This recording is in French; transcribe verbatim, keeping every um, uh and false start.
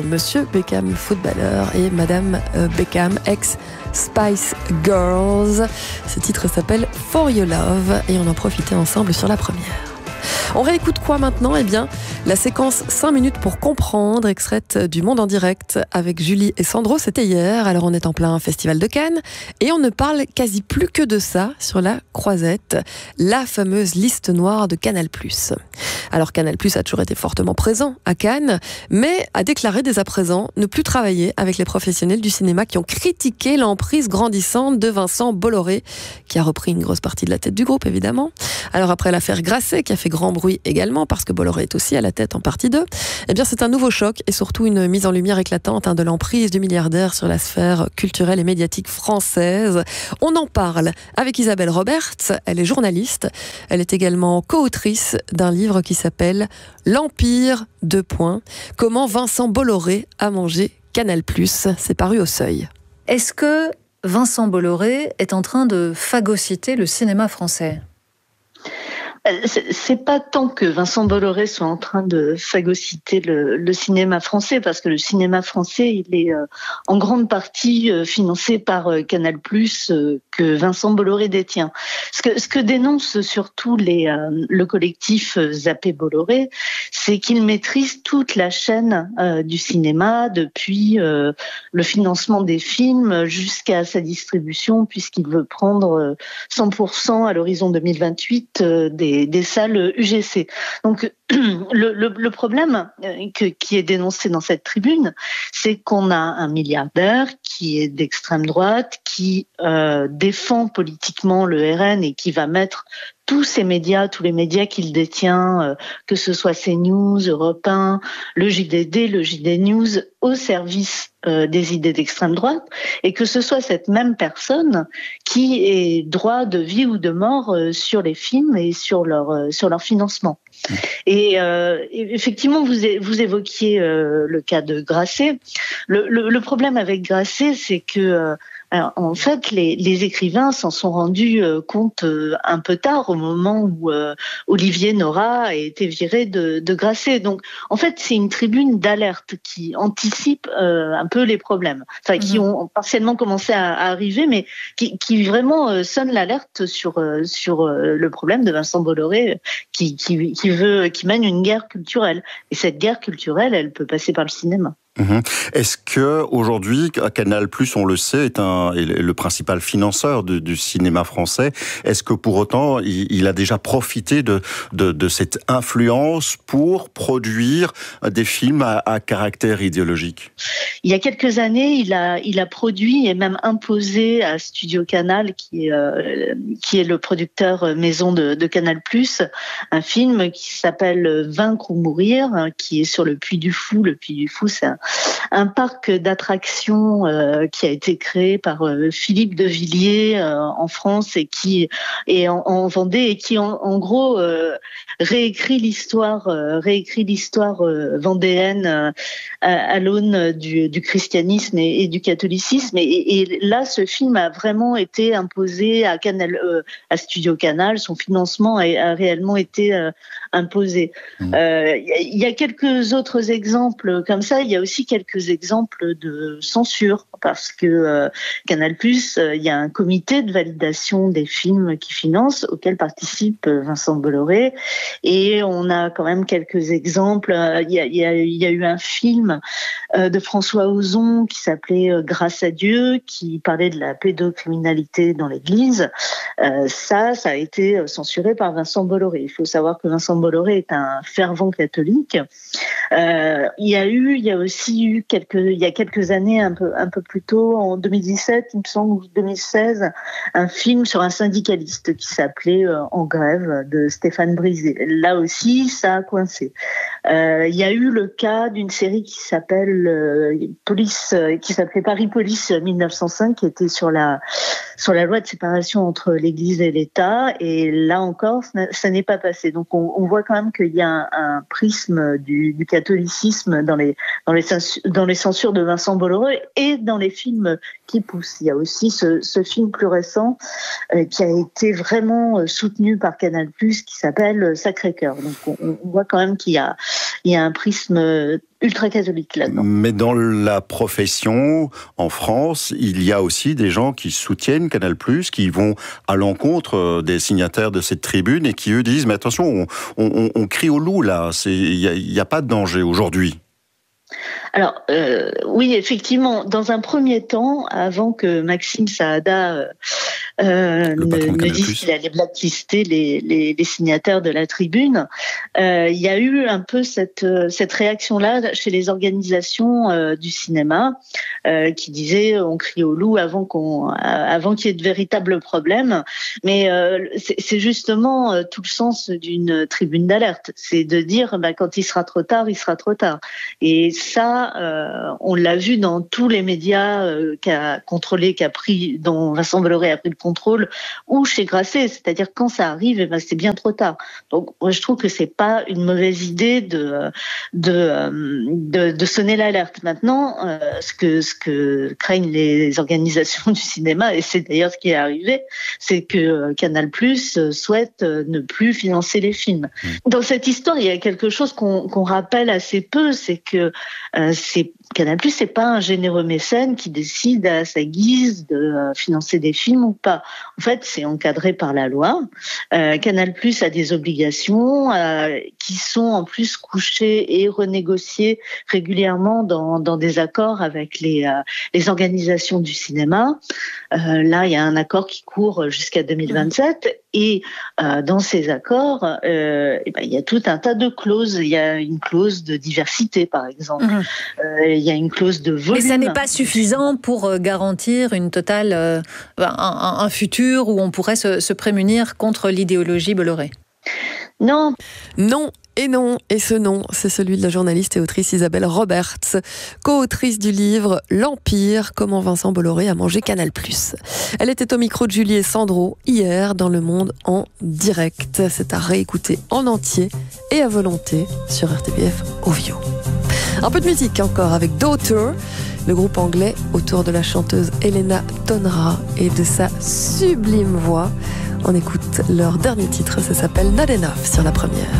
Monsieur Beckham, footballeur, et Madame Beckham, ex-Spice Girls. Ce titre s'appelle For Your Love et on en profitait ensemble sur la première. On réécoute quoi maintenant ? Eh bien, la séquence cinq minutes pour comprendre, extraite du Monde en direct avec Julie et Sandro, c'était hier. Alors on est en plein festival de Cannes et on ne parle quasi plus que de ça sur la Croisette, la fameuse liste noire de Canal plus. Alors Canal plus a toujours été fortement présent à Cannes, mais a déclaré dès à présent ne plus travailler avec les professionnels du cinéma qui ont critiqué l'emprise grandissante de Vincent Bolloré, qui a repris une grosse partie de la tête du groupe évidemment. Alors après l'affaire Grasset, qui a fait grand bruit également, parce que Bolloré est aussi à la tête en partie d'eux, eh bien c'est un nouveau choc et surtout une mise en lumière éclatante hein, de l'emprise du milliardaire sur la sphère culturelle et médiatique française. On en parle avec Isabelle Roberts, elle est journaliste, elle est également co-autrice d'un livre qui s'appelle L'Empire, deux points, comment Vincent Bolloré a mangé Canal plus, c'est paru au Seuil. Est-ce que Vincent Bolloré est en train de phagocyter le cinéma français ? C'est pas tant que Vincent Bolloré soit en train de phagocyter le, le cinéma français, parce que le cinéma français, il est euh, en grande partie euh, financé par euh, Canal plus, euh, que Vincent Bolloré détient. Ce que, ce que dénonce surtout les, euh, le collectif euh, Zappé Bolloré, c'est qu'il maîtrise toute la chaîne euh, du cinéma, depuis euh, le financement des films jusqu'à sa distribution, puisqu'il veut prendre euh, cent pour cent à l'horizon deux mille vingt-huit euh, des Des, des salles U G C. Donc le, le, le problème que, qui est dénoncé dans cette tribune, c'est qu'on a un milliardaire qui est d'extrême droite, qui euh, défend politiquement le R N et qui va mettre tous ces médias, tous les médias qu'il détient, euh, que ce soit CNews, Europe un, le J D D, le J D News, au service euh, des idées d'extrême droite, et que ce soit cette même personne qui ait droit de vie ou de mort euh, sur les films et sur leur euh, sur leur financement. Mmh. Et, euh, et effectivement, vous vous évoquiez euh, le cas de Grasset. Le, le, le problème avec Grasset, c'est que euh, alors, en fait, les, les écrivains s'en sont rendus euh, compte euh, un peu tard, au moment où euh, Olivier Nora a été viré de, de Grasset. Donc, en fait, c'est une tribune d'alerte qui anticipe euh, un peu les problèmes, enfin, qui mmh. ont partiellement commencé à, à arriver, mais qui, qui vraiment euh, sonne l'alerte sur euh, sur euh, le problème de Vincent Bolloré, qui, qui qui veut, qui mène une guerre culturelle. Et cette guerre culturelle, elle peut passer par le cinéma. Mmh. Est-ce que aujourd'hui, Canal plus, on le sait, est, un, est le principal financeur de, du cinéma français. Est-ce que pour autant, il, il a déjà profité de, de, de cette influence pour produire des films à, à caractère idéologique ? Il y a quelques années, il a, il a produit et même imposé à Studio Canal, qui est, euh, qui est le producteur maison de, de Canal plus, un film qui s'appelle Vaincre ou mourir, qui est sur le Puy du Fou. Le Puy du Fou, c'est un un parc d'attractions euh, qui a été créé par euh, Philippe de Villiers euh, en France et qui est en, en Vendée et qui en, en gros euh, réécrit l'histoire, euh, réécrit l'histoire euh, vendéenne euh, à, à l'aune du, du christianisme et, et du catholicisme. Et, et là, ce film a vraiment été imposé à Canal, euh, à Studio Canal. Son financement a, a réellement été euh, imposé. Il mmh. euh, y, y a quelques autres exemples comme ça. Il y a aussi quelques exemples de censure, parce que euh, Canal plus, il euh, y a un comité de validation des films qui finance, auquel participe Vincent Bolloré, et on a quand même quelques exemples. Il y a, y a, y a eu un film euh, de François Ozon qui s'appelait euh, Grâce à Dieu, qui parlait de la pédocriminalité dans l'Église. Euh, ça, ça a été censuré par Vincent Bolloré. Il faut savoir que Vincent Bolloré est un fervent catholique. Euh, il y a eu, il y a aussi eu quelques, il y a quelques années, un peu, un peu plus tôt, en deux mille dix-sept, il me semble, ou deux mille seize, un film sur un syndicaliste qui s'appelait euh, En grève, de Stéphane Brisé. Là aussi, ça a coincé. Euh, il y a eu le cas d'une série qui s'appelle euh, Police, euh, qui s'appelait Paris Police mille neuf cent cinq, qui était sur la sur la loi de séparation entre l'Église et l'État. Et là encore, ça, ça n'est pas passé. Donc, on, on voit quand même qu'il y a un, un prisme du, du catholicisme dans les dans les dans les censures de Vincent Bolloré et dans les films qui poussent. Il y a aussi ce, ce film plus récent euh, qui a été vraiment soutenu par Canal plus, qui s'appelle Sacré-Cœur. Donc, on, on voit quand même qu'il y a il y a un prisme ultra-catholique là-dedans. Mais dans la profession, en France, il y a aussi des gens qui soutiennent Canal+, qui vont à l'encontre des signataires de cette tribune et qui, eux, disent « Mais attention, on, on, on crie au loup, là, il n'y a, a pas de danger aujourd'hui ». Alors, euh, oui, effectivement, dans un premier temps, avant que Maxime Saada euh, euh, ne, ne dise qu'il allait blacklister les, les, les signataires de la tribune, euh, il y a eu un peu cette, cette réaction-là chez les organisations euh, du cinéma euh, qui disaient on crie au loup avant, qu'on, avant qu'il y ait de véritables problèmes. Mais euh, c'est, c'est justement euh, tout le sens d'une tribune d'alerte. C'est de dire bah, quand il sera trop tard, il sera trop tard. Et ça, euh, on l'a vu dans tous les médias euh, qu'a contrôlé, qu'a pris, dont Vincent Bolloré a pris le contrôle, ou chez Grasset, c'est-à-dire quand ça arrive, eh ben, c'est bien trop tard. Donc, moi, je trouve que c'est pas une mauvaise idée de de de, de sonner l'alerte. Maintenant, euh, ce que ce que craignent les organisations du cinéma, et c'est d'ailleurs ce qui est arrivé, c'est que Canal+ souhaite ne plus financer les films. Dans cette histoire, il y a quelque chose qu'on qu'on rappelle assez peu, c'est que euh, c'est Canal+, c'est pas un généreux mécène qui décide à sa guise de euh, financer des films ou pas. En fait, c'est encadré par la loi. Euh, Canal+ a des obligations euh, qui sont en plus couchées et renégociées régulièrement dans, dans des accords avec les, euh, les organisations du cinéma. Euh, là, il y a un accord qui court jusqu'à deux mille vingt-sept. Et euh, dans ces accords, euh, eh ben, il y a tout un tas de clauses. Il y a une clause de diversité, par exemple. Mmh. Euh, il y a une clause de volume. Mais ça n'est pas suffisant pour garantir une totale, euh, un, un futur où on pourrait se, se prémunir contre l'idéologie Bolloré. Non. Non. Et non, et ce nom, c'est celui de la journaliste et autrice Isabelle Roberts, co-autrice du livre L'Empire, comment Vincent Bolloré a mangé Canal+. Elle était au micro de Julie et Sandro hier dans Le Monde en direct. C'est à réécouter en entier et à volonté sur R T B F Ovio. Un peu de musique encore avec Daughter, le groupe anglais autour de la chanteuse Helena Tonra et de sa sublime voix. On écoute leur dernier titre, ça s'appelle Not Enough sur la première.